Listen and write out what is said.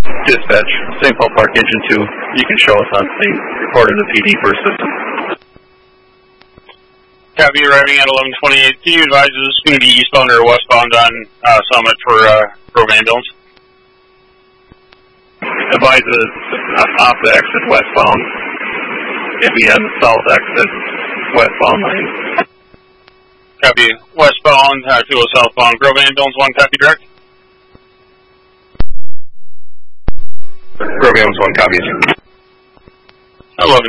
Dispatch, St. Paul Park Engine 2. You can show us on the report of the PD first system. Copy, arriving at 11:28. Can you advise is this going to be eastbound or westbound on Summit for Grove Ambulance? Advise is off the exit westbound. If we have the south exit westbound lane. Copy, westbound, fuel southbound. Grove Ambulance 1, copy direct. Grove Ambulance 1 copies. 11.